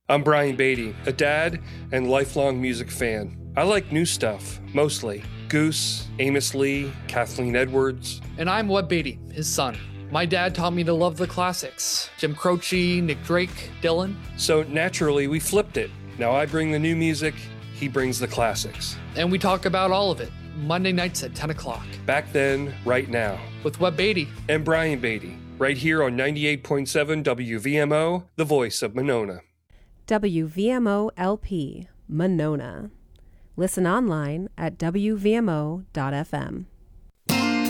I'm Brian Beatty, a dad and lifelong music fan. I like new stuff, mostly. Goose, Amos Lee, Kathleen Edwards. And I'm Webb Beatty, his son. My dad taught me to love the classics. Jim Croce, Nick Drake, Dylan. So naturally, we flipped it. Now I bring the new music, he brings the classics. And we talk about all of it, Monday nights at 10 o'clock. Back then, right now. With Webb Beatty. And Brian Beatty, right here on 98.7 WVMO, the voice of Monona. WVMO LP, Monona. Listen online at WVMO.fm.